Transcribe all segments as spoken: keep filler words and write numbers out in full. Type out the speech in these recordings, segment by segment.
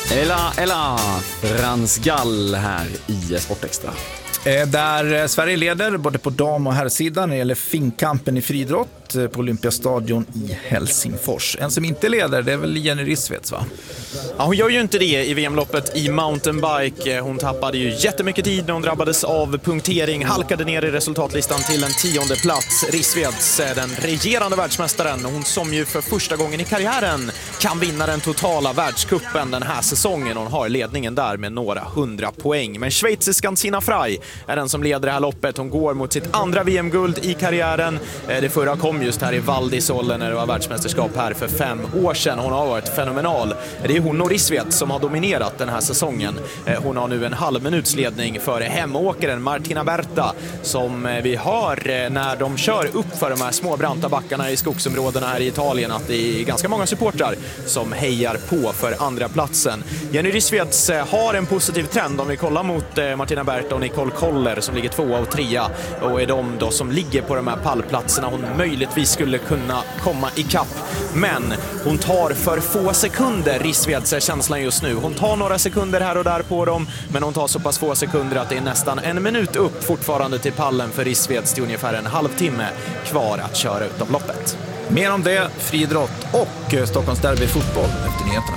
Ella, Ella, Frans Gall här i Sportextra. Där Sverige leder både på dam- och herrsidan när det gäller finkampen i friidrott på Olympiastadion i Helsingfors. En som inte leder, det är väl Jenny Rissveds, va? Ja, hon gör ju inte det i V M-loppet i mountainbike. Hon tappade ju jättemycket tid när hon drabbades av punktering. Halkade ner i resultatlistan till en tionde plats. Rissveds är den regerande världsmästaren. Hon som ju för första gången i karriären kan vinna den totala världscupen den här säsongen. Hon har ledningen där med några hundra poäng. Men schweiziskan Sina Frey är den som leder det här loppet. Hon går mot sitt andra V M-guld i karriären. Det förra kom just här i Val di Sole när det var världsmästerskap här för fem år sedan. Hon har varit fenomenal. Det är hon och Rissveds som har dominerat den här säsongen. Hon har nu en halv minuts ledning för hemåkaren Martina Berta som vi hör när de kör upp för de här små branta backarna i skogsområdena här i Italien att det är ganska många supportrar som hejar på för andra platsen. Jenny Rissveds har en positiv trend om vi kollar mot Martina Berta och Nicole Koller som ligger tvåa och trea och är de då som ligger på de här pallplatserna hon möjligtvis skulle kunna komma i kapp. Men hon tar för få sekunder, Rissveds är känslan just nu. Hon tar några sekunder här och där på dem, men hon tar så pass få sekunder att det är nästan en minut upp fortfarande till pallen för Rissveds till ungefär en halvtimme kvar att köra ut av loppet. Mer om det, friidrott och Stockholms derby fotboll efter nyheterna.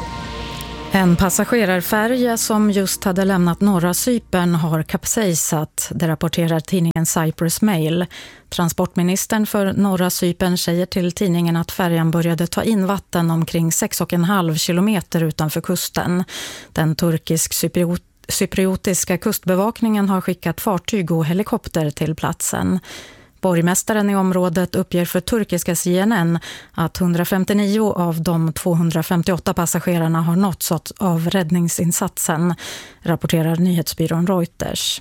En passagerarfärja som just hade lämnat norra Cypern har kapsejsat, det rapporterar tidningen Cyprus Mail. Transportministern för norra Cypern säger till tidningen att färjan började ta in vatten omkring sex och en halv kilometer utanför kusten. Den turkisk-cypriot cypriotiska kustbevakningen har skickat fartyg och helikopter till platsen. Borgmästaren i området uppger för turkiska C N N att hundrafemtionio av de tvåhundrafemtioåtta passagerarna har nåtts av räddningsinsatsen, rapporterar nyhetsbyrån Reuters.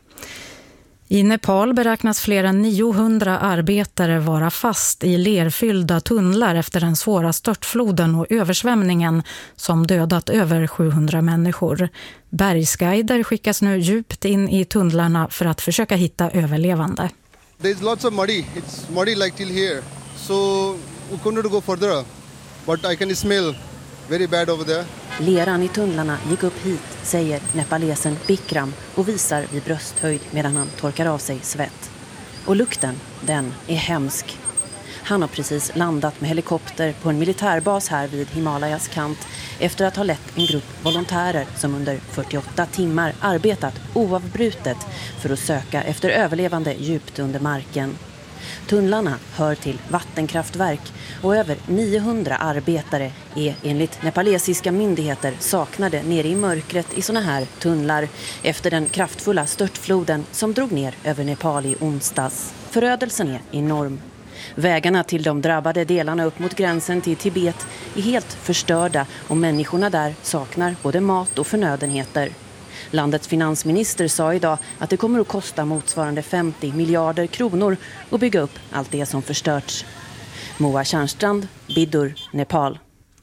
I Nepal beräknas fler än niohundra arbetare vara fast i lerfyllda tunnlar efter den svåra störtfloden och översvämningen som dödat över sjuhundra människor. Bergsguider skickas nu djupt in i tunnlarna för att försöka hitta överlevande. There's lots of muddy. It's muddy like till here. So we couldn't go further. But I can smell very bad over there. Leran i tunnlarna gick upp hit, säger nepalesen Bikram och visar vid brösthöjd medan han torkar av sig svett. Och lukten, den är hemsk. Han har precis landat med helikopter på en militärbas här vid Himalayas kant efter att ha lett en grupp volontärer som under fyrtioåtta timmar arbetat oavbrutet för att söka efter överlevande djupt under marken. Tunnlarna hör till vattenkraftverk och över niohundra arbetare är enligt nepalesiska myndigheter saknade nere i mörkret i såna här tunnlar efter den kraftfulla störtfloden som drog ner över Nepal i onsdags. Förödelsen är enorm. Vägarna till de drabbade delarna upp mot gränsen till Tibet är helt förstörda och människorna där saknar både mat och förnödenheter. Landets finansminister sa idag att det kommer att kosta motsvarande femtio miljarder kronor att bygga upp allt det som förstörts. Moa Tjärnstrand, Bidur, Nepal.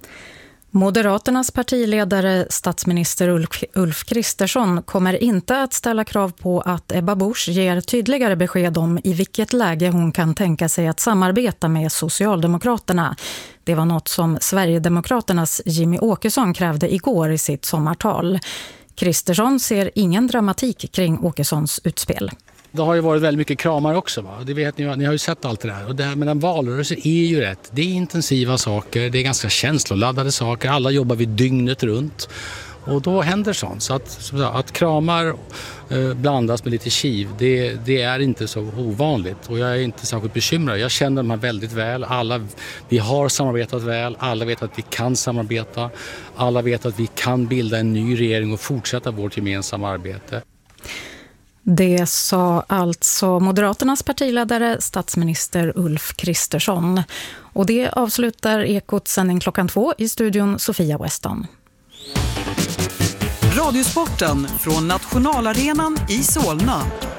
Moderaternas partiledare statsminister Ulf, Ulf Kristersson kommer inte att ställa krav på att Ebba Busch ger tydligare besked om i vilket läge hon kan tänka sig att samarbeta med Socialdemokraterna. Det var något som Sverigedemokraternas Jimmy Åkesson krävde igår i sitt sommartal. Kristersson ser ingen dramatik kring Åkessons utspel. Det har ju varit väldigt mycket kramar också, va? Det vet ni, ni har ju sett allt det där. Och det här med en valrörelse är ju rätt. Det är intensiva saker, det är ganska känsloladdade saker. Alla jobbar vid dygnet runt. Och då händer sånt. Så att, så att kramar eh, blandas med lite kiv, det, det är inte så ovanligt. Och jag är inte särskilt bekymrad. Jag känner dem här väldigt väl. Alla, vi har samarbetat väl. Alla vet att vi kan samarbeta. Alla vet att vi kan bilda en ny regering och fortsätta vårt gemensamma arbete. Det sa alltså Moderaternas partiledare, statsminister Ulf Kristersson. Och det avslutar Ekots sändning klockan två i studion Sofia Weston. Radiosporten från Nationalarenan i Solna.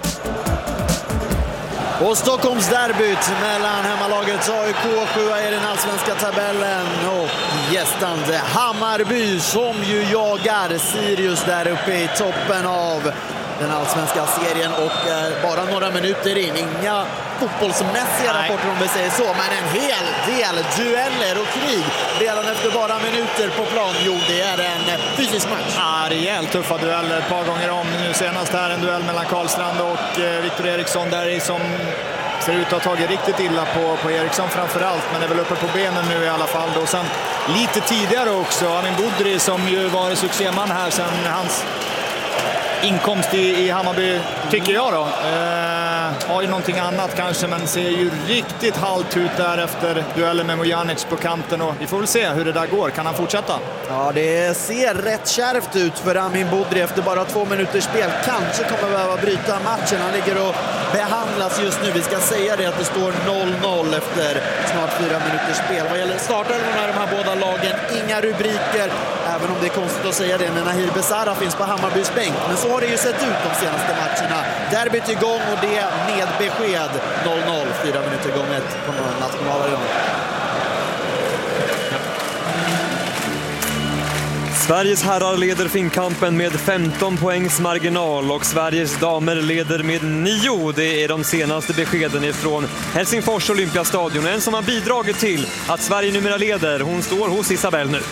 Och Stockholms derbyt mellan hemmalagets A I K, sjua i den allsvenska tabellen, och gästande Hammarby som ju jagar Sirius där uppe i toppen av den allsvenska serien och eh, bara några minuter in. Inga fotbollsmässiga Nej. rapporter om vi säger så, men en hel del dueller och krig redan efter bara minuter på plan. Jo, det är en fysisk match. Ja, rejält tuffa dueller ett par gånger om. Nu senast här en duell mellan Karlstrand och eh, Viktor Eriksson där som ser ut att ha tagit riktigt illa på, på Eriksson framförallt, men är väl uppe på benen nu i alla fall. Och sen lite tidigare också, Amin Budri som ju var succéman här sen hans inkomst i, i Hammarby, tycker jag då. Eh, har ju någonting annat kanske, men ser ju riktigt halt ut där efter duellen med Mojanic på kanten. Och vi får väl se hur det där går. Kan han fortsätta? Ja, det ser rätt kärvt ut för Amin Budri efter bara två minuters spel. Kanske kommer behöva bryta matchen. Han ligger och behandlas just nu. Vi ska säga det att det står noll noll efter snart fyra minuters spel. Vad gäller startelvorna i de här båda lagen, inga rubriker. Även om det är konstigt att säga det när Nahir Besara finns på Hammarbys bänk. Men så har det ju sett ut de senaste matcherna. Derbyt igång och det med besked. noll noll, fyra minuter gånget på nationalarenan. Sveriges herrar leder Finnkampen med femton poängs marginal och Sveriges damer leder med nio. Det är de senaste beskeden ifrån Helsingfors Olympiastadion. En som har bidragit till att Sverige numera leder. Hon står hos Isabelle nu.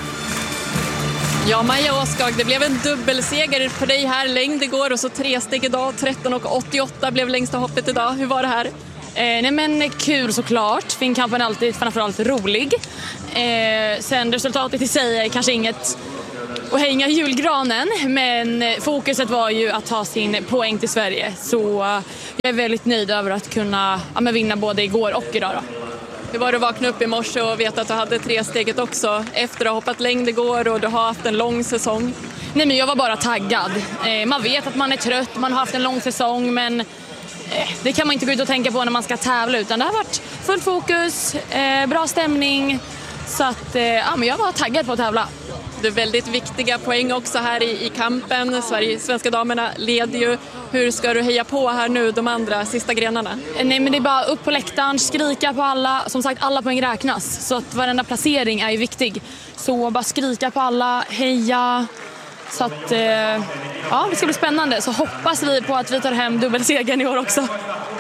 Ja, Maja Åskag, det blev en dubbelseger för dig här. Längd igår och så tre steg idag. tretton och åttioåtta blev längsta hoppet idag. Hur var det här? Eh, nej men kul såklart. Finnkampen är alltid framförallt rolig. Eh, sen resultatet i sig är kanske inget att hänga i julgranen. Men fokuset var ju att ta sin poäng till Sverige. Så eh, jag är väldigt nöjd över att kunna ja, men vinna både igår och idag då. Hur var det att vakna upp i morse och veta att du hade tre steget också efter att ha hoppat längd igår och du har haft en lång säsong? Nej, men jag var bara taggad. Eh, man vet att man är trött, man har haft en lång säsong, men eh, det kan man inte gå ut och tänka på när man ska tävla, utan det har varit fullt fokus, eh, bra stämning. Så att, eh, ja, men jag var taggad på att tävla. Det är väldigt viktiga poäng också här i, i kampen. Sverige, svenska damerna leder ju. Hur ska du heja på här nu de andra sista grenarna? Nej, men det är bara upp på läktaren, skrika på alla. Som sagt, alla poäng räknas. Så att varenda placering är ju viktig. Så bara skrika på alla, heja. Så att, eh, ja, det ska bli spännande. Så hoppas vi på att vi tar hem dubbelsegern i år också.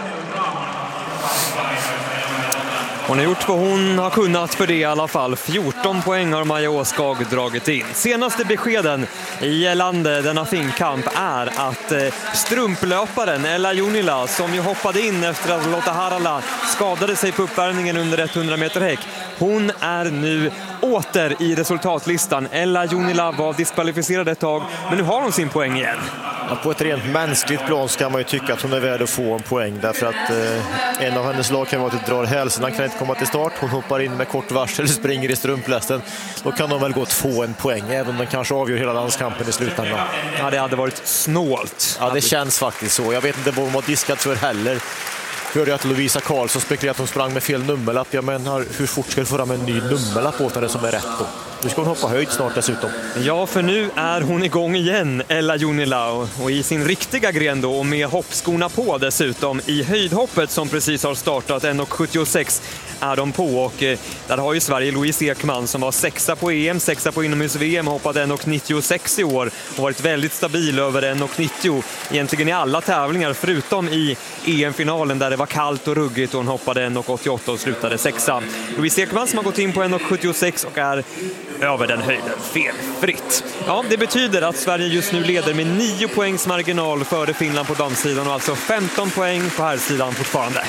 Hon har gjort vad hon har kunnat för det i alla fall. fjorton poäng har Maja Åskag dragit in. Senaste beskeden i landet denna Finnkamp är att strumplöparen Ella Junila, som ju hoppade in efter att Lotta Harala skadade sig på uppvärmningen under hundra meter häck, hon är nu åter i resultatlistan. Ella Junila var diskvalificerad ett tag, men nu har hon sin poäng igen. Ja, på ett rent mänskligt plan ska man ju tycka att hon är värd att få en poäng, därför att eh, en av hennes lag kan vara att drar hälsen, han kan inte komma till start, hon hoppar in med kort varsel eller springer i strumplästen, då kan de väl gå att få en poäng, även om de kanske avgör hela landskampen i slutändan. Ja, det hade varit snålt. Ja, det känns faktiskt så. Jag vet inte vad hon var diskat för heller. Hörde jag att Lovisa Karlsson spekulerade att hon sprang med fel nummerlapp. Jag menar, hur fort ska du få fram en ny nummerlapp åt det som är rätt då? Nu ska hon hoppa höjd snart dessutom. Ja, för nu är hon igång igen, Ella Junila, och, och i sin riktiga gren då, och med hoppskorna på dessutom. I höjdhoppet som precis har startat, en sjuttiosex är de på, och eh, där har ju Sverige Louise Ekman som var sexa på E M, sexa på inomhus-V M, hoppade en nittiosex i år och varit väldigt stabil över en nittio egentligen i alla tävlingar förutom i E M-finalen där det var kallt och ruggigt och hon hoppade en åttioåtta och slutade sexa. Louise Ekman som har gått in på en sjuttiosex och är över den höjden felfritt. Ja, det betyder att Sverige just nu leder med nio poängs marginal före Finland på damsidan och alltså femton poäng på herrsidan fortfarande.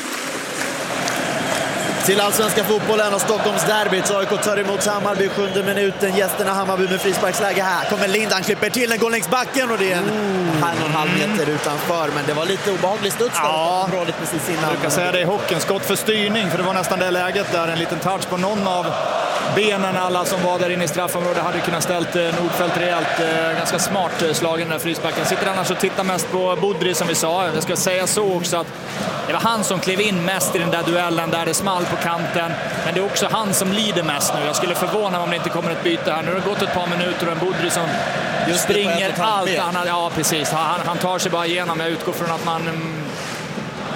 Till allsvenska fotbollen och Stockholms derbyt. A I K tar emot Hammarby, sjunde minuten. Gästerna Hammarby med frisparksläge här. Kommer Lindan, klipper till, den går längs backen och det är en mm. halv och en halv meter utanför. Men det var lite obehaglig studs där. Ja, precis innan. jag brukar säga det i hockeyn. Skott för styrning, för det var nästan det läget där. En liten touch på någon av benen. Alla som var där inne i straffområdet hade kunnat ställt Nordfeldt rejält. Ganska smart slag i den där frisparken. Sitter annars och tittar mest på Budri som vi sa. Jag ska säga så också att det var han som klev in mest i den där duellen där det small på kanten. Men det är också han som lider mest nu. Jag skulle förvåna om det inte kommer ett byte här. Nu har det gått ett par minuter och en Budri som just springer allt. Han, ja, precis. Han, han tar sig bara igenom. Jag utgår från att man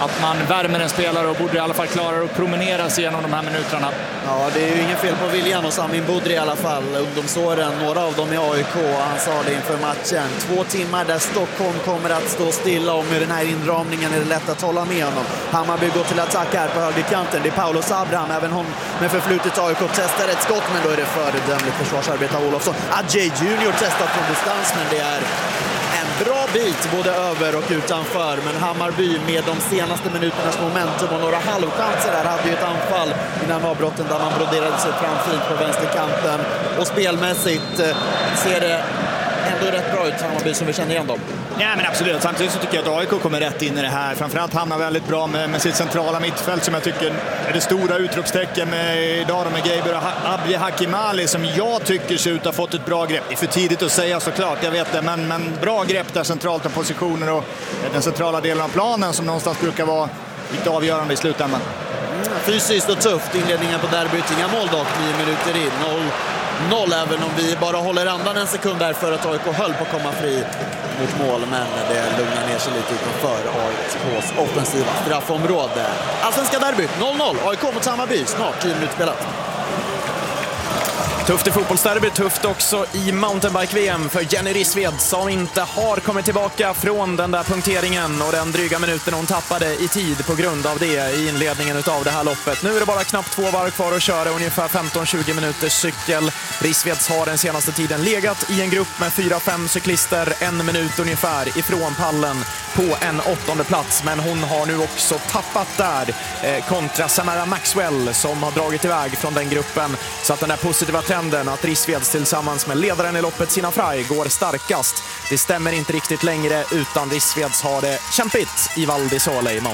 att man värmer en spelare och borde i alla fall klara att promenera sig igenom de här minuterna. Ja, det är ju ingen fel på viljan hos Amin Budri i alla fall. Ungdomsåren, några av dem i A I K. Han sa det inför matchen. Två timmar där Stockholm kommer att stå stilla, och med den här inramningen är det lätt att hålla med honom. Hammarby går till attack här på högerkanten. Det är Paulus Abraham, även hon med förflutet A I K testar ett skott, men då är det föredömligt försvarsarbete av Olofsson. Adjei Junior testar från distans, men det är en bra bit både över och utanför. Men Hammarby med de senaste minuternas momentum och några halvchanser där hade ju ett anfall innan avbrotten där man broderade sig fram fint på vänsterkanten. Och spelmässigt eh, ser det ändå rätt bra ut, Hammarby, som vi känner igen dem. Ja, men absolut. Samtidigt så tycker jag att A I K kommer rätt in i det här. Framförallt hamnar väldigt bra med, med sitt centrala mittfält, som jag tycker är det stora utropstecken med idag med Geiber och Abdi Hakimali, som jag tycker ser ut att ha fått ett bra grepp. Det är för tidigt att säga såklart, jag vet det, men, men bra grepp där centralt av positioner och den centrala delen av planen som någonstans brukar vara lite avgörande i slutändan. Mm, fysiskt och tufft inledningen på derbyt. Inga mål dock, nio minuter in. Noll, noll även om vi bara håller andan en sekund där för att A I K höll på att komma fri mot mål, men det lugnar ner sig lite utanför A I K:s offensiva straffområde. Allsvenska derbyt noll noll, A I K mot Hammarby, snart tio minuter spelat. Tufft i fotbollsderby, tufft också i mountainbike-V M för Jenny Rissved, som inte har kommit tillbaka från den där punkteringen och den dryga minuten hon tappade i tid på grund av det i inledningen av det här loppet. Nu är det bara knappt två varv kvar att köra, ungefär femton till tjugo minuters cykel. Rissveds har den senaste tiden legat i en grupp med fyra fem cyklister, en minut ungefär ifrån pallen på en åttonde plats, men hon har nu också tappat där eh, kontra Samara Maxwell som har dragit iväg från den gruppen, så att den där positiva trenden att Rissveds tillsammans med ledaren i loppet Sina Frey går starkast, det stämmer inte riktigt längre, utan Rissveds har det kämpigt i Val di Sole i